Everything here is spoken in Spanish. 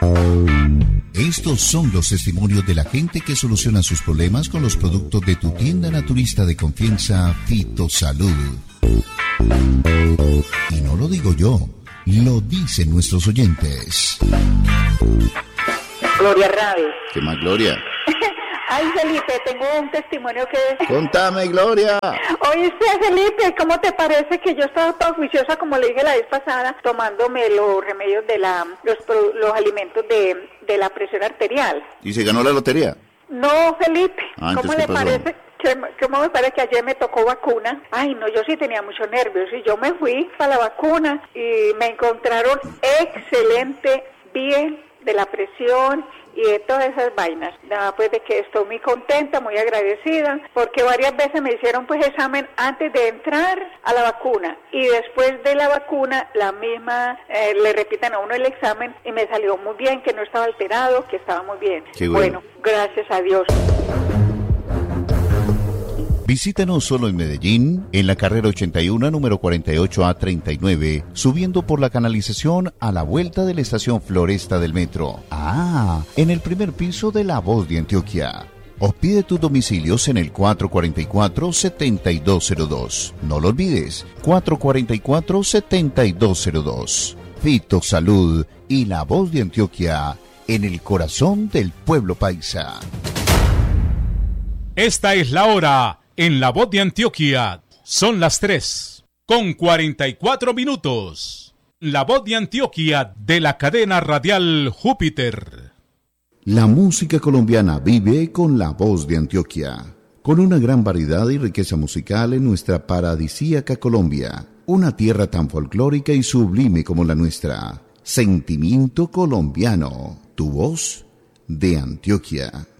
Estos son los testimonios de la gente que soluciona sus problemas con los productos de tu tienda naturista de confianza, Fitosalud. Y no lo digo yo, lo dicen nuestros oyentes. Gloria Radio. ¿Qué más, Gloria? Ay, Felipe, tengo un testimonio que... Contame, Gloria. Oye, Felipe, ¿cómo te parece que yo estaba toda juiciosa, como le dije la vez pasada, tomándome los remedios de los alimentos de la presión arterial? ¿Y se ganó la lotería? No, Felipe. ¿Cómo le parece? ¿Cómo me parece que ayer me tocó vacuna? Ay, no, yo sí tenía muchos nervios y yo me fui para la vacuna y me encontraron excelente, bien de la presión y de todas esas vainas. Nada, pues de que estoy muy contenta, muy agradecida, porque varias veces me hicieron pues examen antes de entrar a la vacuna y después de la vacuna la misma, le repitan a uno el examen y me salió muy bien, que no estaba alterado, que estaba muy bien. Qué bueno, gracias a Dios. Visítanos solo en Medellín, en la carrera 81, número 48A39, subiendo por la canalización a la vuelta de la estación Floresta del metro. En el primer piso de La Voz de Antioquia. O pide tus domicilios en el 444-7202. No lo olvides, 444-7202. Fitosalud y La Voz de Antioquia, en el corazón del pueblo paisa. Esta es la hora. En La Voz de Antioquia son las 3:44. La Voz de Antioquia de la cadena radial Júpiter. La música colombiana vive con La Voz de Antioquia, con una gran variedad y riqueza musical en nuestra paradisíaca Colombia, una tierra tan folclórica y sublime como la nuestra. Sentimiento colombiano, tu voz de Antioquia.